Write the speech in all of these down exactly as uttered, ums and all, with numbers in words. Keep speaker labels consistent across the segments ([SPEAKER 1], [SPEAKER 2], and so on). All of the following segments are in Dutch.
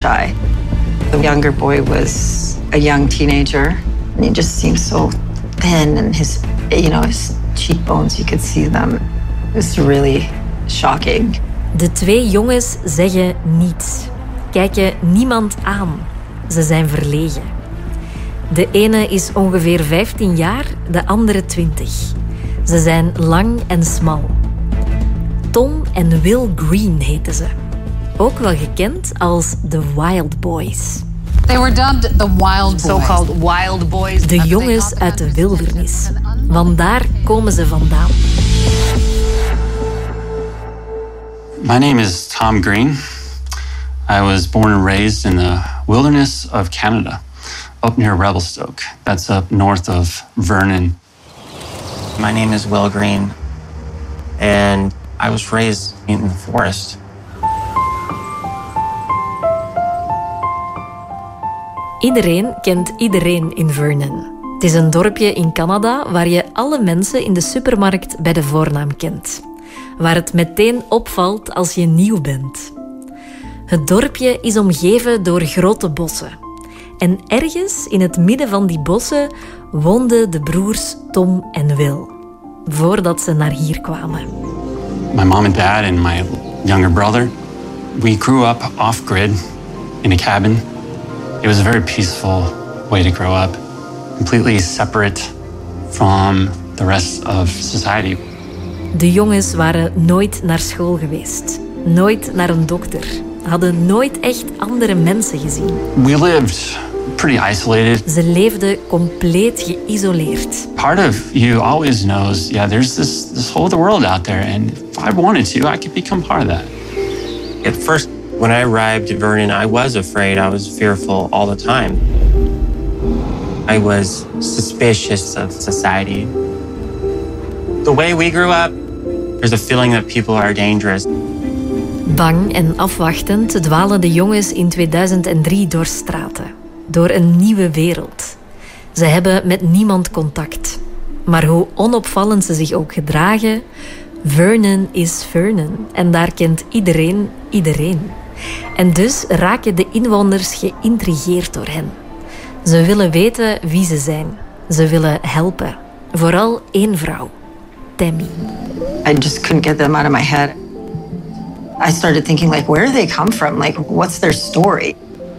[SPEAKER 1] die. The younger boy was a young teenager, and he just seemed so thin, and his, you know, his cheekbones, you could see them. It was really shocking.
[SPEAKER 2] De twee jongens zeggen niets, kijken niemand aan. Ze zijn verlegen. De ene is ongeveer vijftien jaar, de andere twintig. Ze zijn lang en smal. Tom en Will Green heten ze. Ook wel gekend als de Wild Boys.
[SPEAKER 3] They were dubbed the Wild Boys.
[SPEAKER 1] So-called Wild Boys.
[SPEAKER 2] De jongens uit de wildernis. Want daar komen ze vandaan.
[SPEAKER 4] My name is Tom Green. I was born and raised in the wilderness of Canada, up near Revelstoke. That's up north of Vernon.
[SPEAKER 5] My name is Will Green, and I was raised in the forest.
[SPEAKER 2] Iedereen kent iedereen in Vernon. Het is een dorpje in Canada waar je alle mensen in de supermarkt bij de voornaam kent. Waar het meteen opvalt als je nieuw bent. Het dorpje is omgeven door grote bossen. En ergens in het midden van die bossen woonden de broers Tom en Will. Voordat ze naar hier kwamen.
[SPEAKER 4] My mom and dad and my younger brother, we grew up off-grid in a cabin. It was a very peaceful way to grow up, completely separate from the rest of society.
[SPEAKER 2] De jongens waren nooit naar school geweest. Nooit naar een dokter. Hadden nooit echt andere mensen gezien.
[SPEAKER 4] We lived pretty isolated.
[SPEAKER 2] Ze leefden compleet geïsoleerd.
[SPEAKER 4] Part of you always knows, yeah, there's this, this whole other world out there, and if I wanted to, I could become part of that.
[SPEAKER 5] At first, when I arrived at Vernon, I was afraid. I was fearful all the time. I was suspicious of society. The way we grew up, there's a feeling that people are dangerous.
[SPEAKER 2] Bang en afwachtend dwalen de jongens in tweeduizend drie door straten. Door een nieuwe wereld. Ze hebben met niemand contact. Maar hoe onopvallend ze zich ook gedragen, Vernon is Vernon. En daar kent iedereen iedereen. En dus raken de inwoners geïntrigeerd door hen. Ze willen weten wie ze zijn. Ze willen helpen. Vooral één vrouw, Tammy.
[SPEAKER 1] I just couldn't get them out of my head. I started thinking, like, where do they come from? Like, what's their story?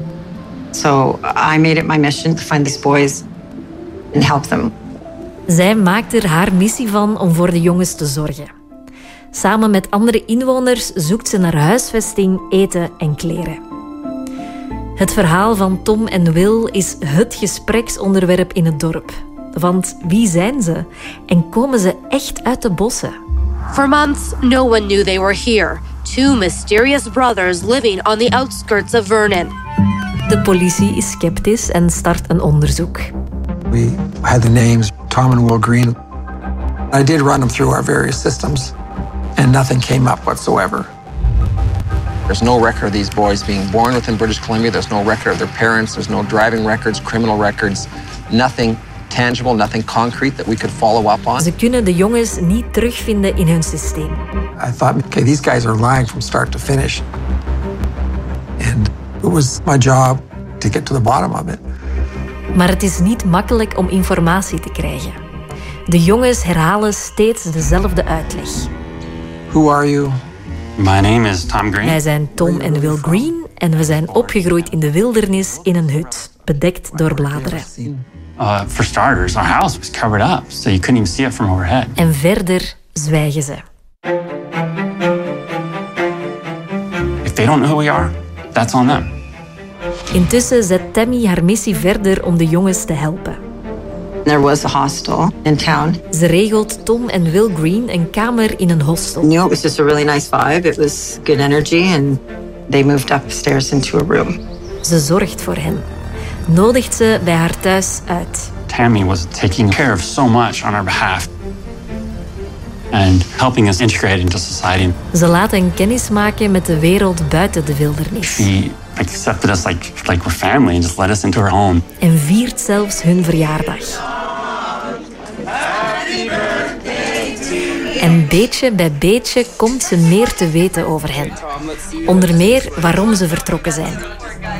[SPEAKER 1] So I made it my mission to find these boys and help them.
[SPEAKER 2] Zij maakt er haar missie van om voor de jongens te zorgen. Samen met andere inwoners zoekt ze naar huisvesting, eten en kleren. Het verhaal van Tom en Will is het gespreksonderwerp in het dorp. Want wie zijn ze? En komen ze echt uit de bossen?
[SPEAKER 6] For months, no one knew they were here. Two mysterious brothers living on the outskirts of Vernon.
[SPEAKER 2] De politie is sceptisch en start een onderzoek.
[SPEAKER 7] We had the names Tom and Will Green. I did run them through our various systems, and nothing came up whatsoever.
[SPEAKER 8] There's no record of these boys being born within British Columbia. There's no record of their parents. There's no driving records, criminal records, nothing tangible, nothing concrete that we could follow up on.
[SPEAKER 2] Ze kunnen de jongens niet terugvinden in hun systeem.
[SPEAKER 7] I thought, okay, these guys are lying from start to finish. And it was my job to get to the bottom of it.
[SPEAKER 2] Maar het is niet makkelijk om informatie te krijgen. De jongens herhalen steeds dezelfde uitleg.
[SPEAKER 7] Who are you?
[SPEAKER 4] My name is Tom Green.
[SPEAKER 2] Wij zijn Tom en Will Green en we zijn opgegroeid in de wildernis in een hut, bedekt door bladeren.
[SPEAKER 4] Uh, for starters, our house was covered up, so you couldn't even see it from overhead.
[SPEAKER 2] En verder zwijgen ze.
[SPEAKER 4] If they don't know who we are, that's on them.
[SPEAKER 2] Intussen zet Tammy haar missie verder om de jongens te helpen.
[SPEAKER 1] There was a hostel in town.
[SPEAKER 2] Ze regelt Tom en Will Green een kamer in een hostel.
[SPEAKER 1] You know, it was just a really nice vibe. It was good energy, and they moved upstairs into a room.
[SPEAKER 2] Ze zorgt voor hen. Nodigt ze bij haar thuis uit.
[SPEAKER 4] Tammy was taking care of so much on our behalf and helping us integrate into society.
[SPEAKER 2] Ze laat hen kennis maken met de wereld buiten de wildernis.
[SPEAKER 4] She accepted us like, like we're family and just let us into her home.
[SPEAKER 2] En viert zelfs hun verjaardag. En beetje bij beetje komt ze meer te weten over hen. Onder meer waarom ze vertrokken zijn.